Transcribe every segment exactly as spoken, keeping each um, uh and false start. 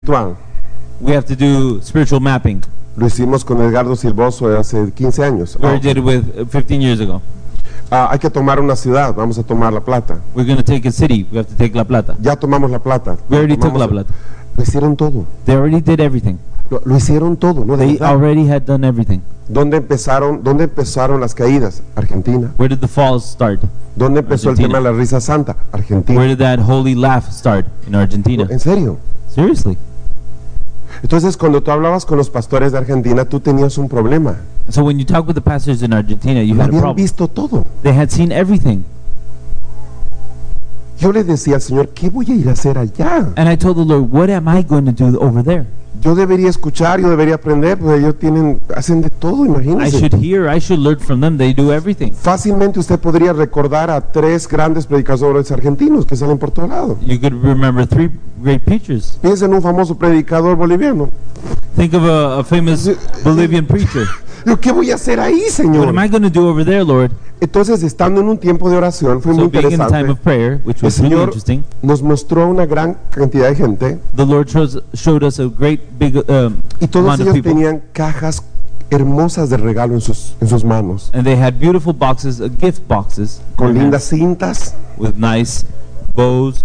espiritual. We have to do spiritual mapping. Lo hicimos con Edgardo Silvoso hace quince años. We already did it with uh, fifteen years ago. Ah, hay que tomar una ciudad, vamos a tomar La Plata. We're going to take a city. We have to take La Plata. Ya tomamos La Plata. We already took Tomamos- La Plata. Lo hicieron todo. They already did everything. Lo, lo hicieron todo, ¿no? De They verdad. already had done everything. ¿Dónde empezaron, ¿Dónde empezaron las caídas? Argentina. Where did the falls start? ¿Dónde empezó Argentina. el tema de la risa santa? Where Argentina. did that holy laugh start? In Argentina. ¿En serio? Seriously. Entonces, cuando tú hablabas con los pastores de Argentina, tú tenías un problema. So when you talk with the pastors in Argentina, you Lo had a habían problem. visto todo. They had seen everything. Yo le decía al Señor, ¿qué voy a ir a hacer allá? And I told the Lord, what am I going to do over there? Yo debería escuchar, yo debería aprender, porque ellos tienen, hacen de todo, I imagínense. should hear, I should learn from them. They do everything. Fácilmente usted podría recordar a tres grandes predicadores argentinos que salen por todo lado. You could remember three great preachers. Piensa en un famoso predicador boliviano. Think of a, a famous Bolivian preacher. Yo, ¿qué voy a hacer ahí, What Señor? am I going to do over there, Lord? Entonces, estando en un tiempo de oración, fue muy So being in the time interesante. of prayer, which El was really Señor interesting, nos mostró una gran cantidad de gente the Lord shows, showed us a great big um, y todos amount of ellos people. tenían cajas hermosas de regalo en sus, en sus manos, And they had beautiful boxes, uh, gift boxes, in con their lindas cintas, hands, with nice bows.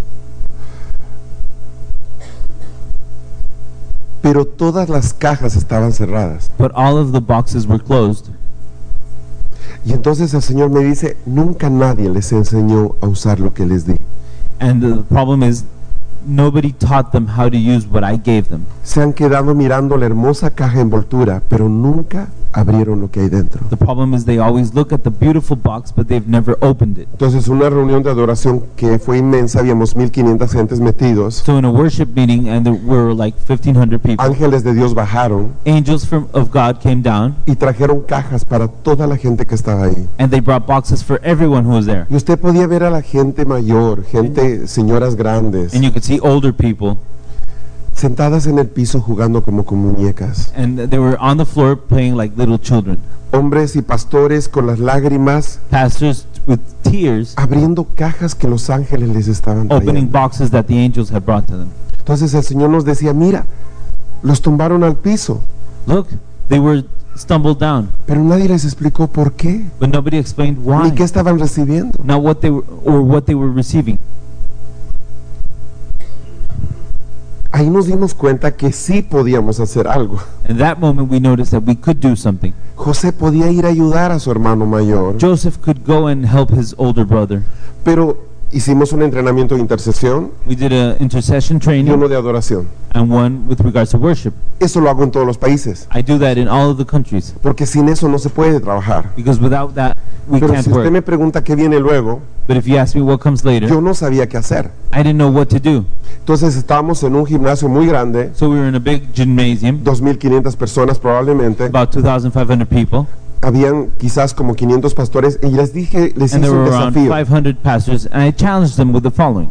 pero todas las cajas estaban cerradas. But all of the boxes were closed. Y entonces el Señor me dice, nunca nadie les enseñó a usar lo que les di. And the problem is, nobody taught them how to use what I gave them. Se han quedado mirando la hermosa caja envoltura, pero nunca abrieron lo que hay dentro. The problem is they always look at the beautiful box, but they've never opened it. Entonces, una reunión de adoración que fue inmensa, habíamos mil quinientas gentes metidos. So in a worship meeting, and there were like fifteen hundred people, Ángeles de Dios bajaron angels from of God came down, y trajeron cajas para toda la gente que estaba ahí. and they brought boxes for everyone who was there. Y usted podía ver a la gente mayor, gente, señoras grandes, And you could see older people, sentadas en el piso jugando como con muñecas. and they were on the floor playing like little children. Hombres y pastores con las lágrimas, Pastors with tears abriendo cajas que los ángeles les estaban opening trayendo. boxes that the angels had brought to them. Entonces el Señor nos decía, mira, los tumbaron al piso, Look, they were stumbled down, pero nadie les explicó por qué, but nobody explained ni why, qué estaban recibiendo. not what they were or what they were receiving. Ahí nos dimos cuenta que sí podíamos hacer algo. In that moment, we noticed that we could do something. José podía ir a ayudar a su hermano mayor, Joseph could go and help his older brother. pero hicimos un entrenamiento de intercesión We did an intercession y training uno de adoración. and one with regards to worship. Eso lo hago en todos los países, I do that in all of the countries porque sin eso no se puede trabajar. because without that, we Pero can't si usted work. me pregunta qué viene luego, But if you ask me what comes later, yo no sabía qué hacer. I didn't know what to do. Entonces estábamos en un gimnasio muy grande, So we were in a big gymnasium, dos mil quinientas personas probablemente. about two thousand five hundred people, Habían quizás como quinientos pastores y les dije, les and hice there un were around desafío. five hundred pastors, and I challenged them with the following.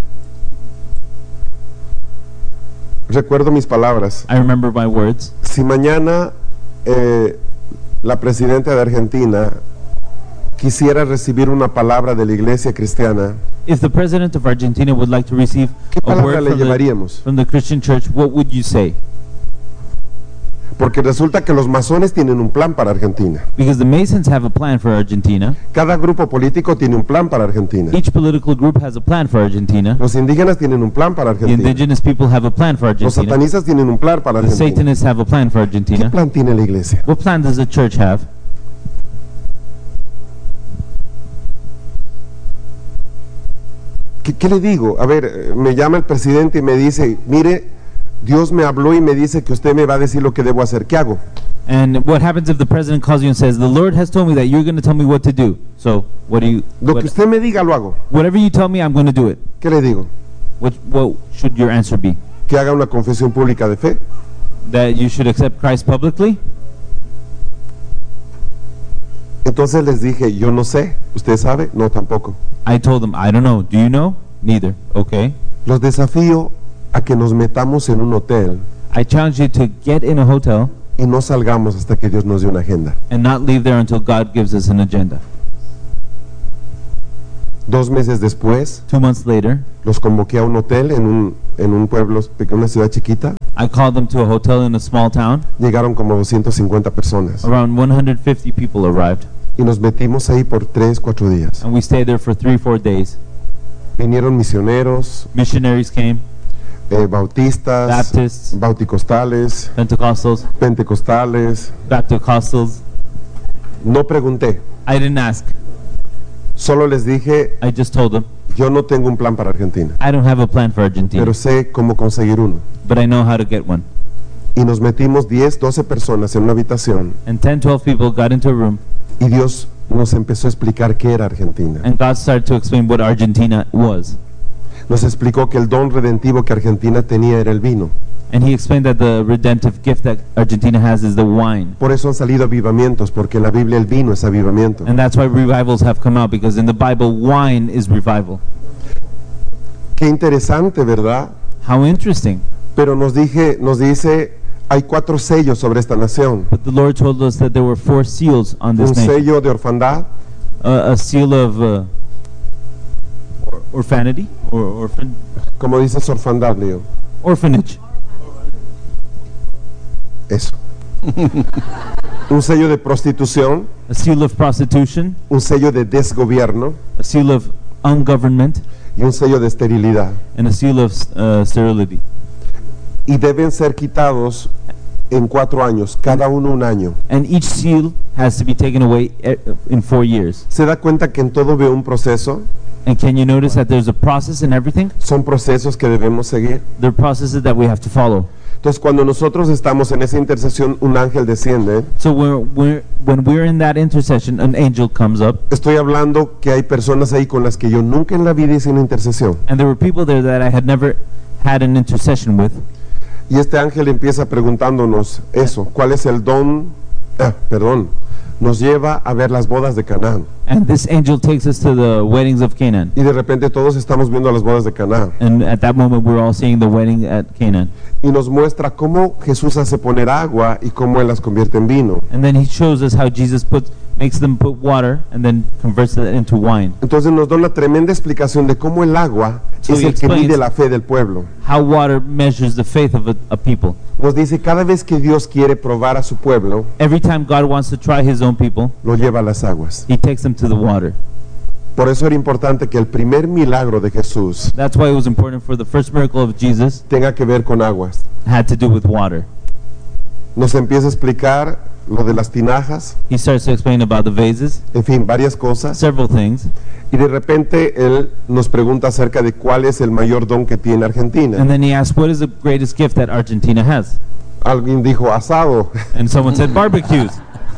Recuerdo mis palabras. I remember my words. Si mañana eh, la presidenta de Argentina quisiera recibir una palabra de la iglesia cristiana, If the president of Argentina would like to receive ¿qué a palabra word le from the, llevaríamos? from the Christian church, what would you say? Porque resulta que los masones tienen un plan para Argentina. Because the Masons have a plan for Argentina. Cada grupo político tiene un plan para Argentina. Each political group has a plan for Argentina. Los indígenas tienen un plan para The Argentina. indigenous people have a plan for Los Argentina. satanistas tienen un plan para The Argentina. Satanists have a plan for ¿Qué Argentina. plan tiene la iglesia? What plan does the church have? ¿Qué, qué le digo? A ver, eh, me llama el presidente y me dice, mire, Dios me habló y me dice que usted me va a decir lo que debo hacer. ¿Qué hago? And what happens if the president calls you and says, the Lord has told me that you're going to tell me what to do. So what do you, Lo what- que usted me diga lo hago. whatever you tell me, I'm going to do it. ¿Qué le digo? What, what should your answer be? Que haga una confesión pública de fe. That you should accept Christ publicly? Entonces les dije, yo no sé. ¿Usted sabe? No, tampoco. I told them, I don't know. Do you know? Neither. Okay. Los desafío a que nos metamos en un hotel I challenge you to get in a hotel y no salgamos hasta que Dios nos dé una agenda. and not leave there until God gives us an agenda. Dos meses después, Two months later, los convoqué a un hotel en un, en un pueblo, en una ciudad chiquita. I called them to a hotel in a small town. Llegaron como doscientas cincuenta personas. Around one hundred fifty people arrived, Y nos metimos ahí por tres, cuatro días. and we stayed there for three, four days. Vinieron misioneros, Missionaries came, eh, bautistas, Baptists, bauticostales, Pentecostals, pentecostales. Baptist-costals. No pregunté, I didn't ask. solo les dije, I just told them, yo no tengo un plan para Argentina, I don't have a plan for Argentina, pero sé cómo conseguir uno. but I know how to get one. Y nos metimos diez, doce personas en una habitación And ten, twelve people got into a room, y Dios nos empezó a explicar qué era Argentina. and God started to explain what Argentina was. Nos explicó que el don redentivo que Argentina tenía era el vino. And he explained that the redemptive gift that Argentina has is the wine. Por eso han salido avivamientos, porque en la Biblia el vino es avivamiento. And that's why revivals have come out, because in the Bible, wine is revival. Qué interesante, ¿verdad? How interesting. Pero nos dije, nos dice, hay cuatro sellos sobre esta nación. But the Lord told us that there were four seals on Un this nation. sello de orfandad, Uh, a seal of uh, or, orphanity, or orphan, como dices orfandad, Leo. orphanage. Eso. Un sello de prostitución, A seal of prostitution, un sello de desgobierno a seal of ungovernment, y un sello de esterilidad. and a seal of uh, sterility. Y deben ser quitados en cuatro años, cada uno un año. And each seal has to be taken away e- in four years. ¿Se da cuenta que en todo veo un proceso? And can you notice that there's a process in everything? Son procesos que debemos seguir. There are processes that we have to follow. Entonces, cuando nosotros estamos en esa intercesión, un ángel desciende. So we're, we're, when we're in that intercession, an angel comes up, Estoy hablando que hay personas ahí con las que yo nunca en la vida hice una intercesión. and there were people there that I had never had an intercession with. Y este ángel empieza preguntándonos eso, ¿cuál es el don? Ah, perdón, nos lleva a ver las bodas de Canaán. And this angel takes us to the weddings of Canaan. Y de repente todos estamos viendo las bodas de Canaán. And at that moment, we're all seeing the wedding at Canaan. Y nos muestra cómo Jesús hace poner agua y cómo Él las convierte en vino. And then he shows us how Jesus puts, makes them put water and then converts it into wine. Entonces nos da una tremenda explicación de cómo el agua So es he el que explains- mide la fe del pueblo. How water measures the faith of a, a people. Nos dice, cada vez que Dios quiere probar a su pueblo, Every time God wants to try his own people, lo lleva a las aguas. he takes them to the water. Por eso era importante que el primer milagro de Jesús That's why it was important for the first miracle of Jesus tenga que ver con aguas. had to do with water. Nos empieza a explicar lo de las tinajas, He starts to explain about the vases, en fin, varias cosas. several things. Y de repente Él nos pregunta acerca de cuál es el mayor don que tiene Argentina. And then he asks, what is the greatest gift that Argentina has? Alguien dijo asado, And someone said, barbecues,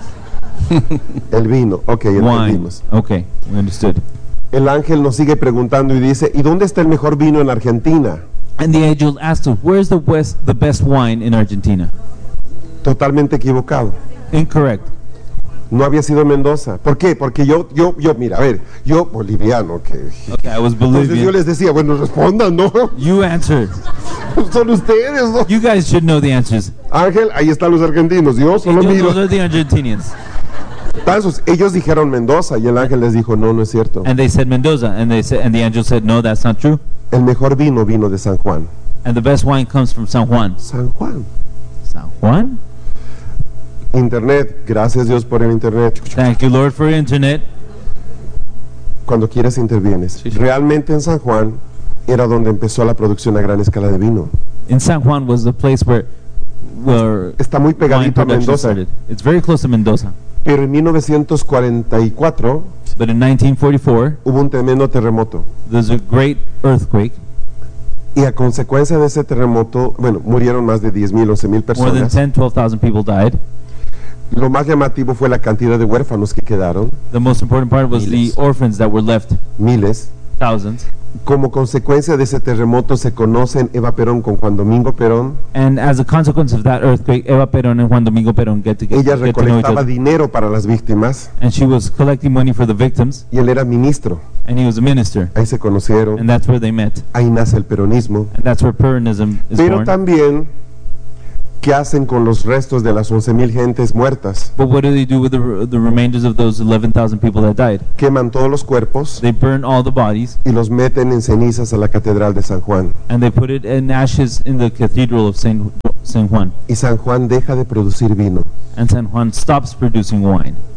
el vino. Ok, wine. entendimos. Okay, we understood. El ángel nos sigue preguntando y dice, ¿y dónde está el mejor vino en Argentina? And the angel asked him, where's the best, the best wine in Argentina? Totalmente equivocado. Incorrect. No había sido Mendoza. ¿Por qué? Porque yo, yo, yo, mira, a ver, yo boliviano, que Okay, I was entonces yo Bolivian. les decía, bueno, respondan, ¿no? You answer. Son ustedes, ¿no? You guys should know the answers. Ángel, ahí están los argentinos, yo solo Angel, miro. those are the Argentinians. Entonces, ellos dijeron Mendoza y el ángel les dijo, no, no es cierto. And they said Mendoza, and they said, and the angel said, no, that's not true. El mejor vino vino de San Juan. And the best wine comes from San Juan. San Juan. San Juan? Internet, gracias Dios por el internet. Thank you, Lord, for internet. Cuando quieras intervienes. Sí, sí. Realmente en San Juan era donde empezó la producción a gran escala de vino. In San Juan was the place where where Está muy wine pegadito a production Mendoza. started. It's very close to Mendoza. Pero en mil novecientos cuarenta y cuatro But in nineteen forty-four, hubo un tremendo terremoto. there's a great earthquake. Y a consecuencia de ese terremoto, bueno, murieron más de diez mil, once mil More than personas. ten, twelve thousand people died. Lo más llamativo fue la cantidad de huérfanos que quedaron, The most important part was Miles. the orphans that were left, miles. thousands. Como consecuencia de ese terremoto se conocen Eva Perón con Juan Domingo Perón. And as a consequence of that earthquake, Eva Perón and Juan Domingo Perón get to get, Ella get to know each recolectaba other. dinero para las víctimas And she was collecting money for the victims, y él era ministro. and he was a minister. Ahí se conocieron, And that's where they met. ahí nace el peronismo. And that's where Peronism is Pero born. también ¿Qué hacen con los restos de las once mil gentes muertas? But what do they do with the, r- the remainders of those eleven thousand people that died? Queman todos los cuerpos They burn all the bodies y los meten en cenizas a la catedral de San Juan. and they put it in ashes in the cathedral of Saint Saint Juan. Y San Juan deja de producir vino. And San Juan stops producing wine.